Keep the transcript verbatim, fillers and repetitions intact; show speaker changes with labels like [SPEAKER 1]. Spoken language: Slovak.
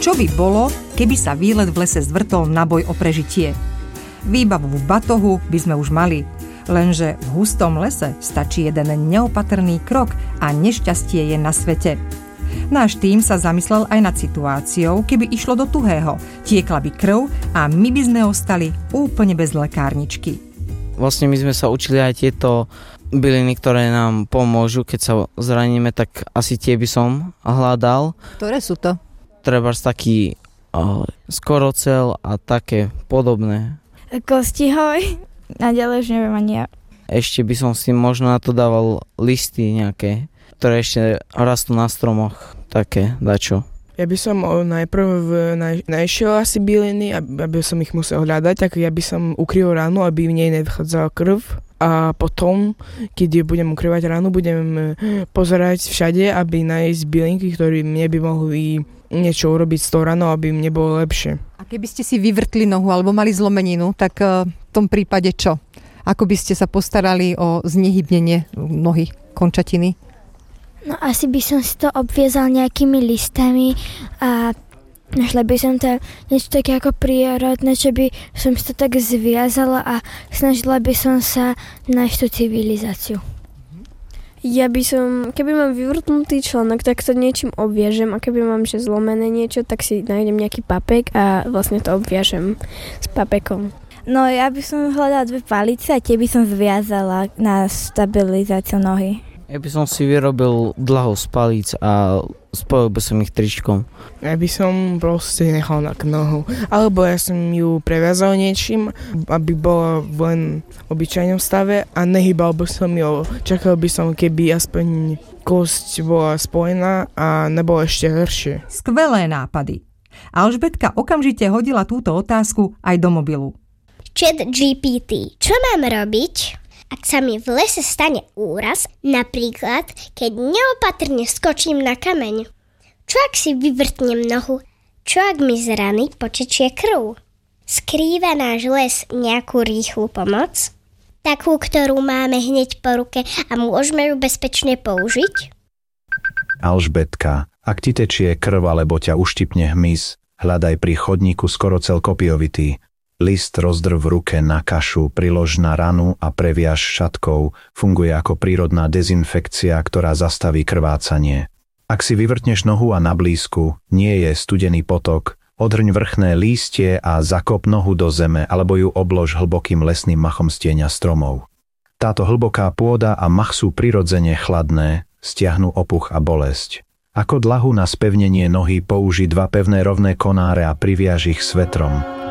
[SPEAKER 1] Čo by bolo, keby sa výlet v lese zvrtol na boj o prežitie? Výbavu v batohu by sme už mali, lenže v hustom lese stačí jeden neopatrný krok a nešťastie je na svete. Náš tím sa zamyslel aj nad situáciou, keby išlo do tuhého, tiekla by krv a my by sme ostali úplne bez lekárničky.
[SPEAKER 2] Vlastne my sme sa učili aj tieto byliny, ktoré nám pomôžu, keď sa zraníme, tak asi tie by som hľadal.
[SPEAKER 3] Ktoré sú to?
[SPEAKER 2] Trebárs taký uh, skorocel a také podobné.
[SPEAKER 4] Kostihoj a ďalej už neviem ani ja.
[SPEAKER 2] Ešte by som si možno na to dával listy nejaké, ktoré ešte rastú na stromoch, také dačo.
[SPEAKER 5] Ja by som najprv naj, našiel asi byliny, aby, aby som ich musel hľadať, tak ja by som ukryl ránu, aby v nej nevchádzala krv. A potom, keď budem ukrývať ránu, budem pozerať všade, aby nájsť bylinky, ktoré mne by mohli niečo urobiť s tou ranou, aby mne bolo lepšie.
[SPEAKER 3] A keby ste si vyvrtli nohu alebo mali zlomeninu, tak v tom prípade čo? Ako by ste sa postarali o znehybnenie nohy, končatiny?
[SPEAKER 4] No asi by som si to obviezal nejakými listami a našla by som tam niečo také ako prírodné, čo by som si to tak zviazala a snažila by som sa nájsť tú civilizáciu.
[SPEAKER 6] Ja by som, keby mám vyvrtnutý článok, tak to niečím obviažem a keby mám že zlomené niečo, tak si nájdem nejaký papek a vlastne to obviažem s papekom.
[SPEAKER 7] No ja by som hľadala dve palice a tie by som zviazala na stabilizáciu nohy.
[SPEAKER 2] Ja by som si vyrobil dlhou z palíc a spojil by som ich tričkom.
[SPEAKER 5] Ja by som proste nechal na nohu. Alebo ja som ju previazal niečím, aby bola v len obyčajnom stave a nehýbal by som ju. Čakal by som, keby aspoň kosť bola spojená a nebola ešte horšie.
[SPEAKER 1] Skvelé nápady. Alžbetka okamžite hodila túto otázku aj do mobilu.
[SPEAKER 8] Chat G P T. Čo mám robiť, ak sa mi v lese stane úraz, napríklad keď neopatrne skočím na kameň? Čo ak si vyvrtnem nohu? Čo ak mi z rany potečie krv? Skrýva náš les nejakú rýchlu pomoc? Takú, ktorú máme hneď po ruke a môžeme ju bezpečne použiť?
[SPEAKER 9] Alžbetka, ak ti tečie krv alebo ťa uštipne hmyz, hľadaj pri chodníku skorocel kopiovitý. List rozdrv v ruke na kašu, prilož na ranu a previaž šatkou. Funguje ako prírodná dezinfekcia, ktorá zastaví krvácanie. Ak si vyvrtneš nohu a na blízku nie je studený potok, odhrň vrchné lístie a zakop nohu do zeme alebo ju oblož hlbokým lesným machom z tieňa stromov. Táto hlboká pôda a mach sú prirodzene chladné, stiahnu opuch a bolesť. Ako dlahu na spevnenie nohy použi dva pevné rovné konáre a priviaž ich svetrom.